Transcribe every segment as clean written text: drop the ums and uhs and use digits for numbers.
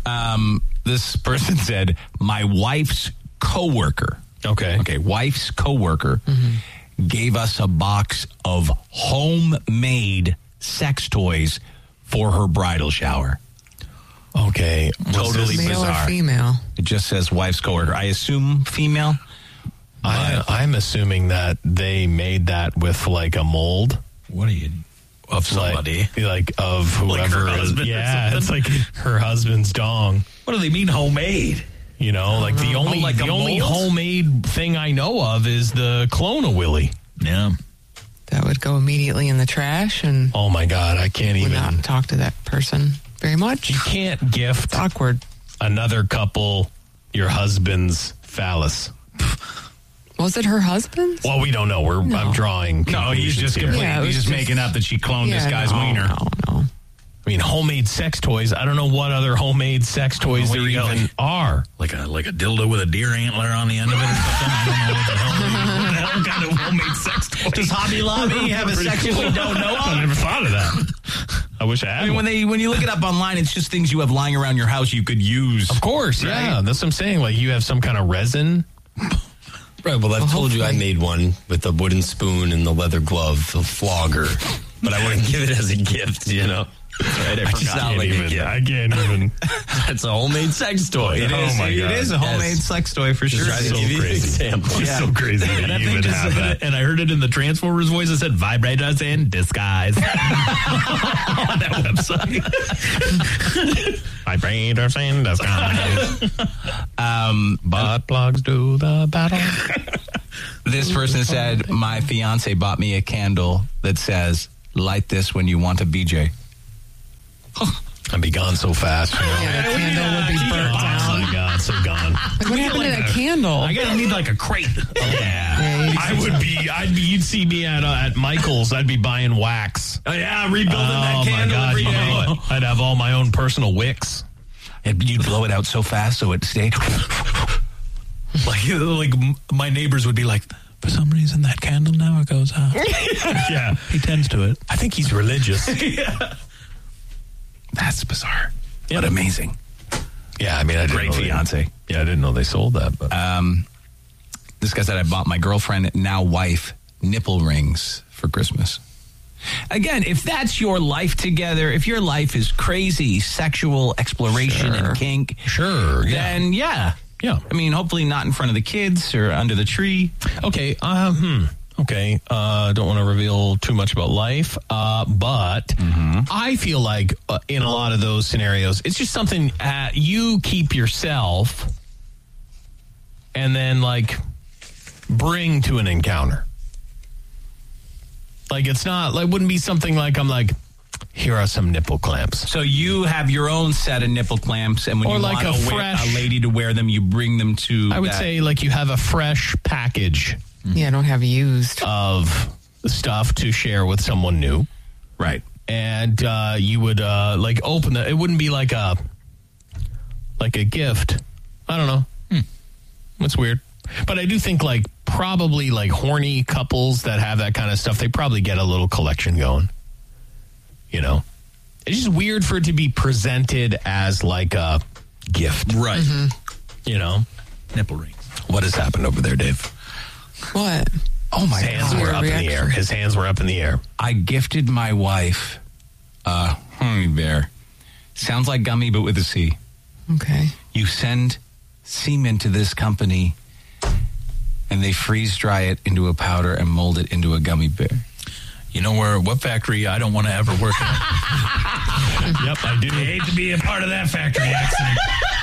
This person said, my wife's coworker. Okay, wife's coworker gave us a box of homemade sex toys for her bridal shower. Okay. Totally male bizarre. or female? It just says wife's coworker. I assume female. I'm assuming that they made that with like a mold. What are you... Of somebody. Like of whoever. Like her husband or yeah, it's like her husband's dong. What do they mean homemade? You know, like the only homemade thing I know of is the Clone-A-Willy. Yeah. That would go immediately in the trash and oh my God, I can't would even not talk to that person very much. You can't gift awkward another couple your husband's phallus. Was it her husband's? Well, we don't know. I'm drawing. No, he's just completely making up that she cloned this guy's wiener. No. I mean, homemade sex toys. I don't know what other homemade sex toys there even are. Like a dildo with a deer antler on the end of it or something. I don't know what the hell kind of homemade sex toy. Does Hobby Lobby have a section we don't know of? I never thought of that. I wish I had. I mean, when you look it up online, it's just things you have lying around your house you could use. Of course, yeah. That's what I'm saying. Like you have some kind of resin. Right, well, I've told you I made one with a wooden spoon and the leather glove, the flogger. But I wouldn't give it as a gift, you know? Right, I can't even. That's a homemade sex toy. It is. It is a homemade sex toy for sure. Try to give you an example. It's so crazy that you even have that. And I heard it in the Transformers voice. It said vibrators in disguise on that website. Vibrators in disguise. Butt plugs do the battle. This person said, my fiance bought me a candle that says, light this when you want a BJ. I'd be gone so fast. You know? Yeah, the candle would be burnt down. Oh my God, so gone. Like, what happened to that candle? I gotta need like a crate. Yeah. You'd see me at Michael's. I'd be buying wax. Oh, yeah, rebuilding that candle every day. I'd have all my own personal wicks. And you'd blow it out so fast so it stayed. like my neighbors would be like, for some reason that candle never goes out. Yeah. He tends to it. I think he's religious. Yeah. That's bizarre. But amazing. Yeah, I mean, I didn't Great know fiance. I didn't know they sold that. But this guy said, I bought my girlfriend, now wife, nipple rings for Christmas. Again, if that's your life together, if your life is crazy sexual exploration and kink, then yeah. I mean, hopefully not in front of the kids or under the tree. Okay. Okay. Don't want to reveal too much about life, but I feel like in a lot of those scenarios, it's just something you keep yourself and then like bring to an encounter. Like it's not like wouldn't be something like I'm like, here are some nipple clamps. So you have your own set of nipple clamps, and when or you like want a lady to wear them, you bring them to. I would say like you have a fresh package. Yeah, I don't have used of stuff to share with someone new, right? And you would like open it. It wouldn't be like a gift. I don't know. That's weird. But I do think like probably like horny couples that have that kind of stuff, they probably get a little collection going. You know, it's just weird for it to be presented as like a gift, right? You know, nipple rings. What has happened over there, Dave? What? Oh my God! His hands were up in the air. His hands were up in the air. I gifted my wife a honey bear. Sounds like gummy, but with a C. Okay. You send semen to this company, and they freeze dry it into a powder and mold it into a gummy bear. You know what factory I don't want to ever work at? Yep, I do. I hate to be a part of that factory accident.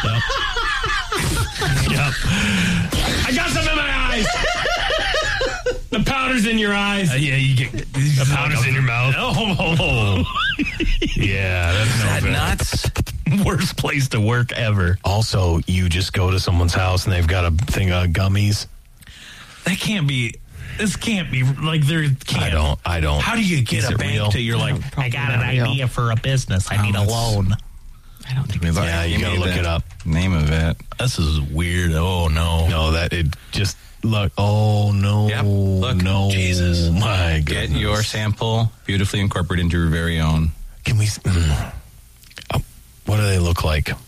Yep. I got some in my eyes. The powder's in your eyes. Yeah, you get the powder's in your mouth. Oh. Yeah, that's nuts. Worst place to work ever. Also, you just go to someone's house and they've got a thing of gummies. That can't be. This can't be like there can't. I don't. How do you get a bank to? You're like, I got an idea for a business. I need a loan. I don't think. Yeah, you gotta look it up. Name of it. This is weird. Oh no. No, that it just look. Oh no. Yep. Look. No. Jesus. My Get goodness. your sample beautifully incorporated into your very own. Can we? What do they look like?